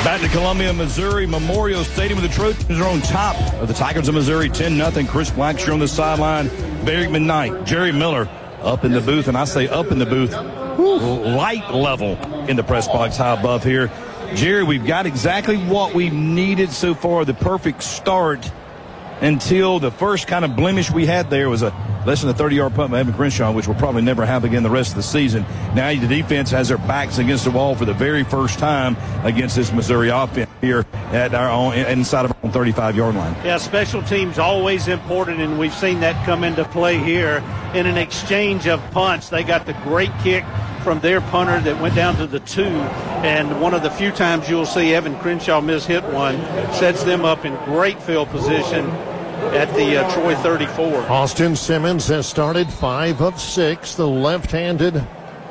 Back to Columbia, Missouri, Memorial Stadium, with the Trojans are on top of the Tigers of Missouri, 10-0. Chris Blackshear on the sideline. Barry McKnight, Jerry Miller up in the booth, and I say up in the booth, light level in the press box, high above here. Jerry, we've got exactly what we've needed so far, the perfect start, until the first kind of blemish we had there was a less than a 30-yard punt by Evan Crenshaw, which will probably never happen again the rest of the season. Now the defense has their backs against the wall for the very first time against this Missouri offense here at our own, inside of our own 35-yard line. Yeah, special teams always important, and we've seen that come into play here in an exchange of punts. They got the great kick from their punter that went down to the 2, and one of the few times you'll see Evan Crenshaw hit one, sets them up in great field position at the Troy 34. Austin Simmons has started 5 of 6. The left-handed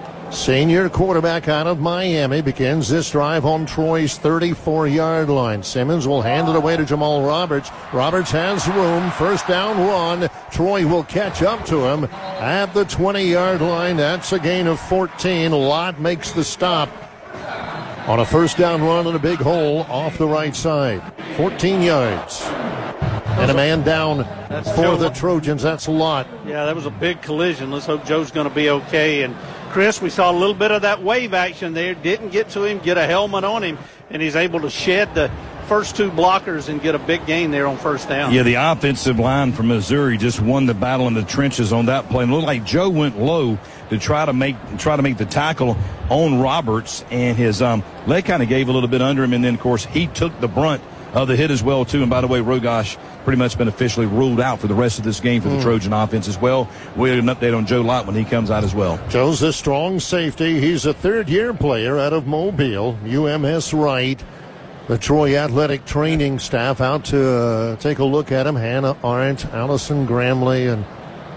senior quarterback out of Miami begins this drive on Troy's 34-yard line. Simmons will hand it away to Jamal Roberts. Roberts has room. First down run. Troy will catch up to him at the 20-yard line. That's a gain of 14. Lott makes the stop on a first down run in a big hole off the right side. 14 yards. And a man down for the Trojans. That's a lot. Yeah, that was a big collision. Let's hope Joe's going to be okay. And, Chris, we saw a little bit of that wave action there. Didn't get to him, get a helmet on him, and he's able to shed the first 2 blockers and get a big gain there on first down. Yeah, the offensive line from Missouri just won the battle in the trenches on that play. It looked like Joe went low to try to make the tackle on Roberts, and his leg kind of gave a little bit under him, and then, of course, he took the brunt of the hit as well, too. And, by the way, Rogosh pretty much been officially ruled out for the rest of this game for the Trojan offense as well. We'll get an update on Joe Lott when he comes out as well. Joe's a strong safety. He's a third-year player out of Mobile, UMS Wright. The Troy athletic training staff out to take a look at him. Hannah Arndt, Allison Gramley, and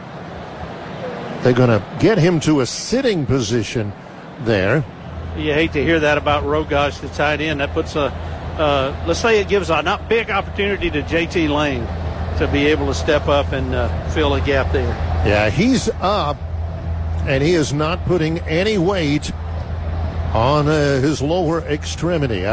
they're going to get him to a sitting position there. You hate to hear that about Rogosh, the tight end. That puts let's say it gives a not big opportunity to J.T. Lane to be able to step up and fill a gap there. Yeah, he's up, and he is not putting any weight on his lower extremity.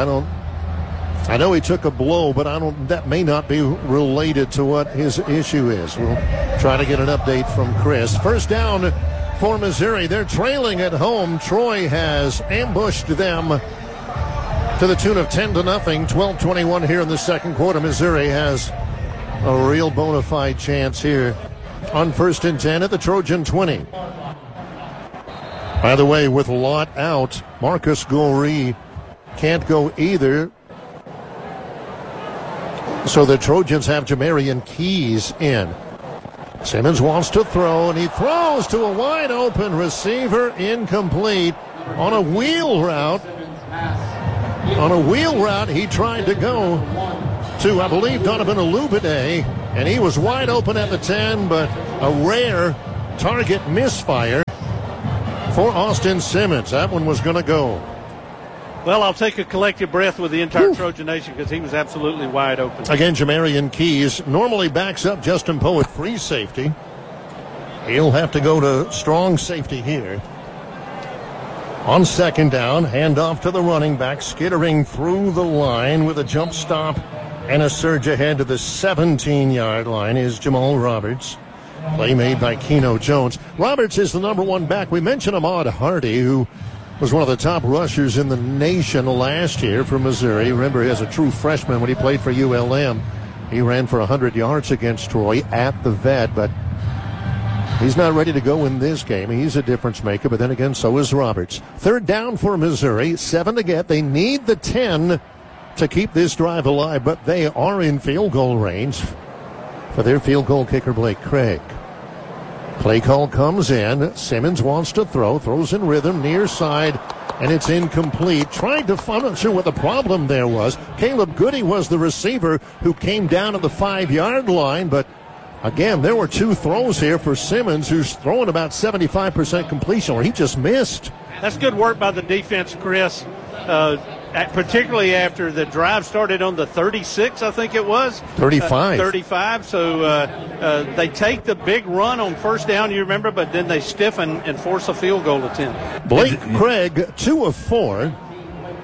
I know he took a blow, but that may not be related to what his issue is. We'll try to get an update from Chris. First down for Missouri. They're trailing at home. Troy has ambushed them to the tune of 10-0. 12:21 here in the second quarter. Missouri has a real bona fide chance here on 1st and 10 at the Trojan 20. By the way, with Lott out, Marcus Goree can't go either. So the Trojans have Jamarian Keys in. Simmons wants to throw, and he throws to a wide open receiver, incomplete on a wheel route. On a wheel route, he tried to go to, I believe, Donovan Olubide, and he was wide open at the 10, but a rare target misfire for Austin Simmons. That one was going to go. Well, I'll take a collective breath with the entire Trojan Nation because he was absolutely wide open. Again, Jamarian Keys normally backs up Justin Poe at free safety. He'll have to go to strong safety here. On second down, handoff to the running back, skittering through the line with a jump stop and a surge ahead to the 17-yard line is Jamal Roberts. Play made by Keno Jones. Roberts is the number 1 back. We mentioned Ahmad Hardy, who was one of the top rushers in the nation last year for Missouri. Remember, he was a true freshman when he played for ULM. He ran for 100 yards against Troy at the Vet, but he's not ready to go in this game. He's a difference maker, but then again, so is Roberts. Third down for Missouri, 7 to get. They need the 10 to keep this drive alive, but they are in field goal range for their field goal kicker, Blake Craig. Play call comes in. Simmons wants to throw, throws in rhythm, near side, and it's incomplete. Tried to find, I'm not sure what the problem there was. Caleb Goody was the receiver who came down at the 5-yard line, but again, there were 2 throws here for Simmons, who's throwing about 75% completion, or he just missed. That's good work by the defense, Chris, particularly after the drive started on the 36, I think it was. 35. 35. So they take the big run on first down, you remember, but then they stiffen and force a field goal attempt. Blake Craig, 2 of 4.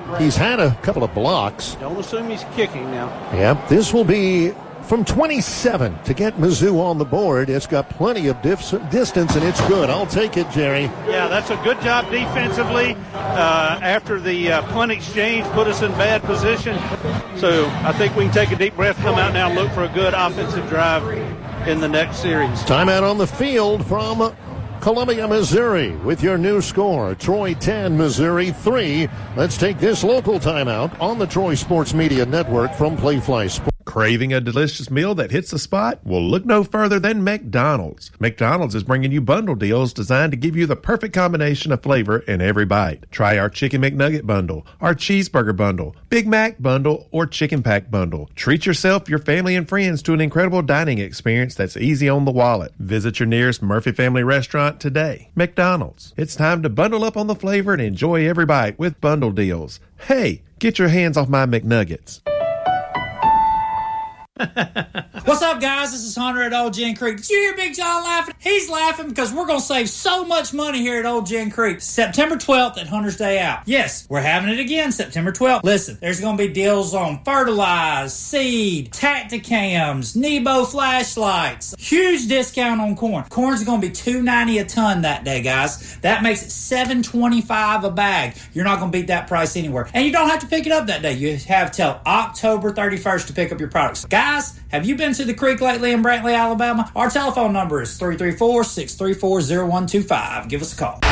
He's had a couple of blocks. Don't assume he's kicking now. Yep, this will be from 27 to get Mizzou on the board. It's got plenty of distance, and it's good. I'll take it, Jerry. Yeah, that's a good job defensively. After the punt exchange, put us in bad position. So I think we can take a deep breath, come out now, and look for a good offensive drive in the next series. Timeout on the field from Columbia, Missouri, with your new score. Troy 10, Missouri 3. Let's take this local timeout on the Troy Sports Media Network from Playfly Sports. Craving a delicious meal that hits the spot? Well, look no further than McDonald's. McDonald's is bringing you bundle deals designed to give you the perfect combination of flavor in every bite. Try our Chicken McNugget bundle, our Cheeseburger bundle, Big Mac bundle, or Chicken Pack bundle. Treat yourself, your family, and friends to an incredible dining experience that's easy on the wallet. Visit your nearest Murphy Family Restaurant today. McDonald's. It's time to bundle up on the flavor and enjoy every bite with bundle deals. Hey, get your hands off my McNuggets. What's up, guys? This is Hunter at Old Gin Creek. Did you hear Big John laughing? He's laughing because we're going to save so much money here at Old Gin Creek. September 12th at Hunter's Day Out. Yes, we're having it again September 12th. Listen, there's going to be deals on fertilize, seed, Tacticams, Nebo flashlights. Huge discount on corn. Corn's going to be $2.90 a ton that day, guys. That makes it $7.25 a bag. You're not going to beat that price anywhere. And you don't have to pick it up that day. You have till October 31st to pick up your products. Guys, have you been to the creek lately in Brantley, Alabama? Our telephone number is 334-634-0125. Give us a call.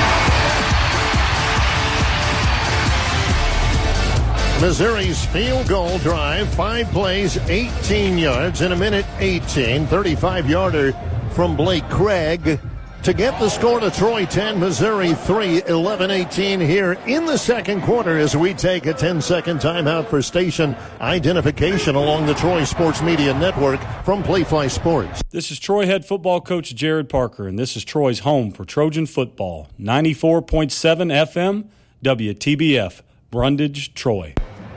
Missouri's field goal drive, 5 plays, 18 yards in a minute 18. 35-yarder from Blake Craig to get the score to Troy 10, Missouri 3, 11-18 here in the second quarter as we take a 10-second timeout for station identification along the Troy Sports Media Network from Playfly Sports. This is Troy head football coach Jared Parker, and this is Troy's home for Trojan football. 94.7 FM, WTBF, Brundage, Troy.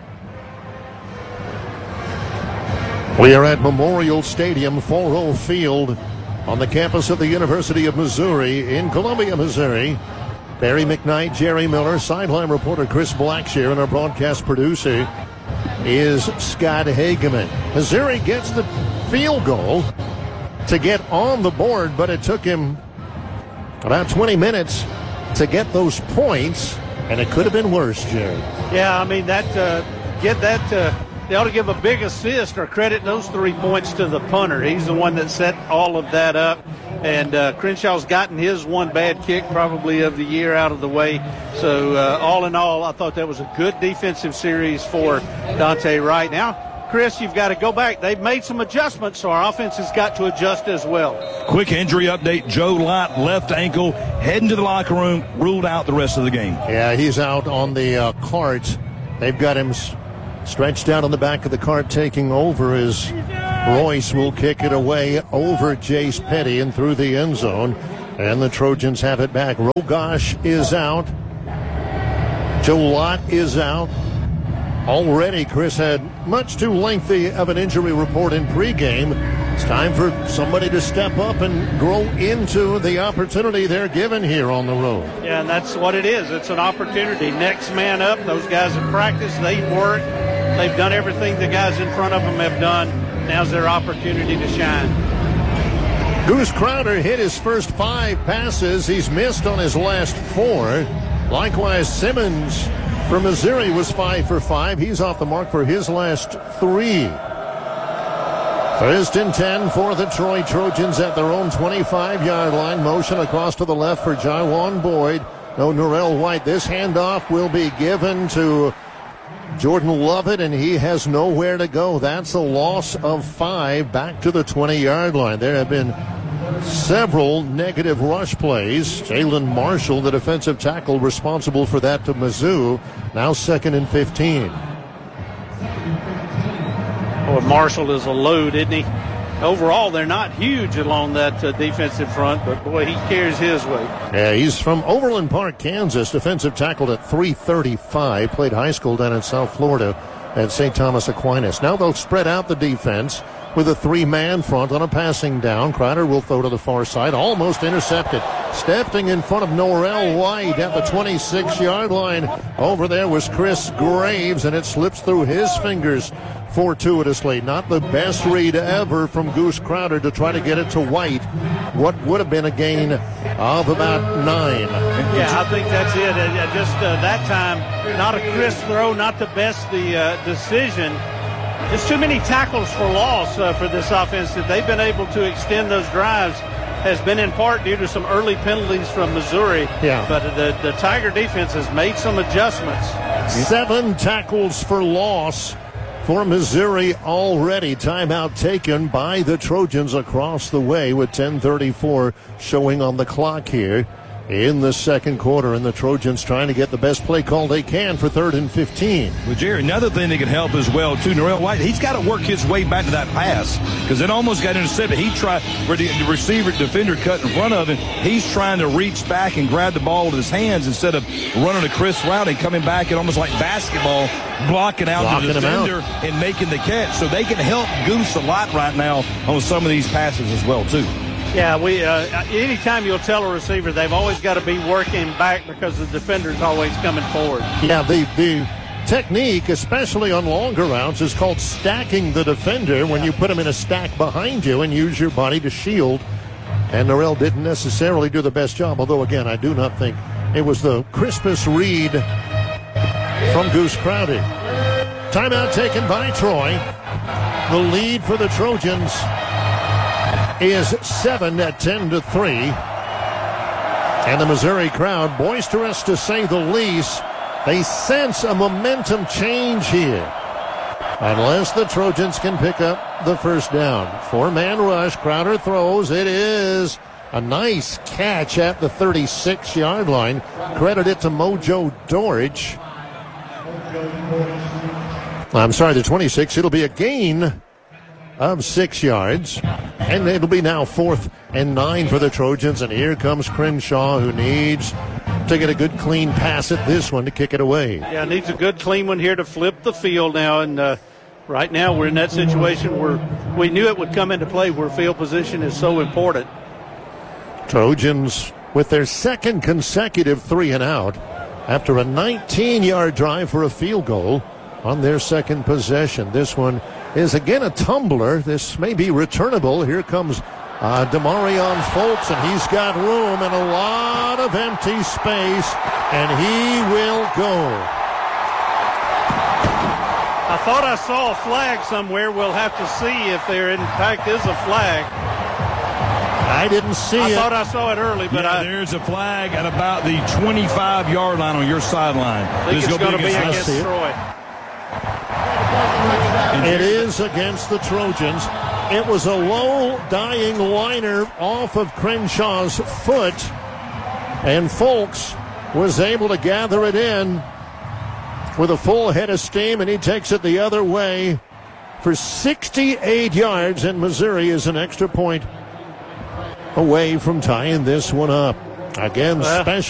We are at Memorial Stadium, 4-0 Field, on the campus of the University of Missouri in Columbia, Missouri. Barry McKnight, Jerry Miller, sideline reporter Chris Blackshear, and our broadcast producer is Scott Hageman. Missouri gets the field goal to get on the board, but it took him about 20 minutes to get those points, and it could have been worse, Jerry. Yeah, I mean, they ought to give a big assist or credit those 3 points to the punter. He's the one that set all of that up. And Crenshaw's gotten his one bad kick probably of the year out of the way. So all in all, I thought that was a good defensive series for Dante Wright. Now, Chris, you've got to go back. They've made some adjustments, so our offense has got to adjust as well. Quick injury update. Joe Lott, left ankle, heading to the locker room, ruled out the rest of the game. Yeah, he's out on the cart. They've got him stretched out on the back of the cart, taking over as Royce will kick it away over Jace Petty and through the end zone. And the Trojans have it back. Rogosh is out. Joe Lott is out. Already, Chris had much too lengthy of an injury report in pregame. It's time for somebody to step up and grow into the opportunity they're given here on the road. Yeah, and that's what it is. It's an opportunity. Next man up. Those guys have practiced. They've worked. They've done everything the guys in front of them have done. Now's their opportunity to shine. Goose Crowder hit his first 5 passes. He's missed on his last 4. Likewise, Simmons from Missouri was 5 for 5. He's off the mark for his last 3. First and 10 for the Troy Trojans at their own 25-yard line. Motion across to the left for Jaiwan Boyd. No Norrell White. This handoff will be given to Jordan Lovett, and he has nowhere to go. That's a loss of 5 back to the 20-yard line. There have been several negative rush plays. Jalen Marshall, the defensive tackle responsible for that to Mizzou, now 2nd and 15. Boy, Marshall is a load, isn't he? Overall, they're not huge along that defensive front, but boy, he carries his weight. Yeah, he's from Overland Park, Kansas. Defensive tackled at 335. Played high school down in South Florida at St. Thomas Aquinas. Now they'll spread out the defense with a 3-man front on a passing down. Crowder will throw to the far side. Almost intercepted. Stepping in front of Norrell White at the 26-yard line. Over there was Chris Graves, and it slips through his fingers fortuitously. Not the best read ever from Goose Crowder to try to get it to White. What would have been a gain of about 9. Yeah, I think that's it. Just that time, not a crisp throw, not the best decision. Just too many tackles for loss for this offense. That they've been able to extend those drives has been in part due to some early penalties from Missouri. Yeah. But the Tiger defense has made some adjustments. 7 tackles for loss for Missouri already. Timeout taken by the Trojans across the way with 10:34 showing on the clock here in the second quarter, and the Trojans trying to get the best play call they can for 3rd and 15. Well, Jerry, another thing that can help as well, too, Norrell White, he's got to work his way back to that pass because it almost got intercepted. He tried, where the defender cut in front of him, he's trying to reach back and grab the ball with his hands instead of running a crisp route and coming back and almost like basketball, blocking out the defender and making the catch. So they can help Goose a lot right now on some of these passes as well, too. Yeah, anytime you'll tell a receiver, they've always got to be working back because the defender's always coming forward. Yeah, the technique, especially on longer routes, is called stacking the defender when you put him in a stack behind you and use your body to shield. And Norrell didn't necessarily do the best job, although, again, I do not think it was the crispest read from Goose Crowder. Timeout taken by Troy. The lead for the Trojans is 7 at 10-3. And the Missouri crowd, boisterous to say the least. They sense a momentum change here. Unless the Trojans can pick up the first down. 4-man rush. Crowder throws. It is a nice catch at the 36-yard line. Credit it to Mojo Dorich. I'm sorry, the 26. It'll be a gain of 6 yards. And it'll be now 4th and 9 for the Trojans. And here comes Crenshaw, who needs to get a good clean pass at this one to kick it away. Yeah, needs a good clean one here to flip the field now. And right now we're in that situation where we knew it would come into play where field position is so important. Trojans with their second consecutive 3-and-out after a 19-yard drive for a field goal on their second possession. This one is again a tumbler. This may be returnable. Here comes Demarion Folks, and he's got room and a lot of empty space, and he will go. I thought I saw a flag somewhere. We'll have to see if there in fact is a flag. I didn't see it. I thought I saw it early, but there's a flag at about the 25-yard line on your sideline. I think it's going to be against Troy. It is against the Trojans. It was a low dying liner off of Crenshaw's foot, and Folks was able to gather it in with a full head of steam, and he takes it the other way for 68 yards, and Missouri is an extra point away from tying this one up. Again, special.